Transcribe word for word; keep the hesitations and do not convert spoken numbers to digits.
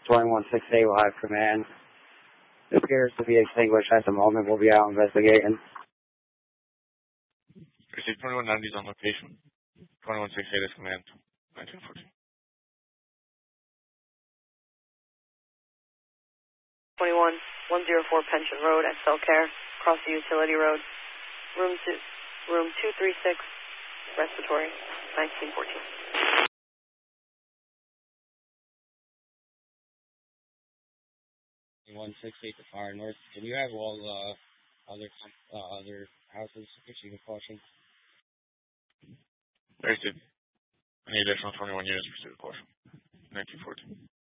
twenty-one sixty-eight will have command. It appears to be extinguished at the moment. We'll be out investigating. Receive twenty-one ninety is on location. twenty-one sixty-eight is command. nineteen fourteen. twenty-one one oh four Pension Road at Cellcare, across the utility road. Room two, room two three six, respiratory, nineteen fourteen. one sixty-eight to Fire North. Can you have all uh, other uh, other houses receiving caution? Received. Any additional twenty-one units receive a caution. nineteen fourteen.